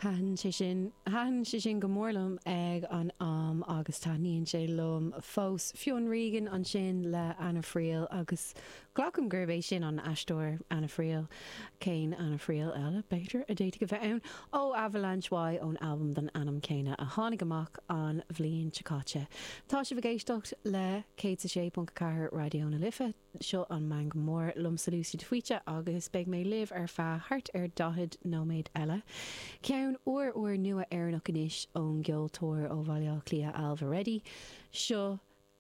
Háan sé sin go mórlam ag an agus tá níonn sé lom fós fiún rigan an sin le Anna Friel agus ghlacham gurbééis sin an astóir Anna Friel céin Anna Friel eile beidir a déite go bheith ann ó Avalanche Y ón albumm don Anam céine a tháinig amach an bhliain Chicáte. Tá sé bhgéistecht le 106.4 radioúna lifa seo an man go mór lumsa Lucy de Fuite agus beag mé libh ar feadh hart ar dahad nóméid eile. Ceann uair nua éarnach inis ón gceoltóir ó bhaile clia Alva Reddy. Seo